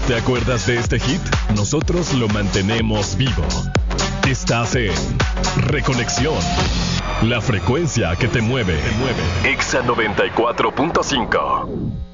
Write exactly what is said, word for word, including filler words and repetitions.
¿Te acuerdas de este hit? Nosotros lo mantenemos vivo. Estás en Reconexión. La frecuencia que te mueve. Te mueve. Exa noventa y cuatro punto cinco.